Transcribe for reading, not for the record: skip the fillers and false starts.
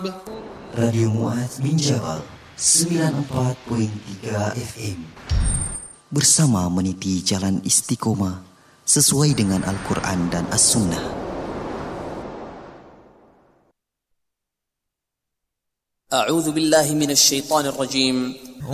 Radio Muaz bin Jabal 94.3 FM bersama meniti jalan istiqomah sesuai dengan Al-Quran dan As-Sunnah. A'udzu billahi minasy syaithanir rajim.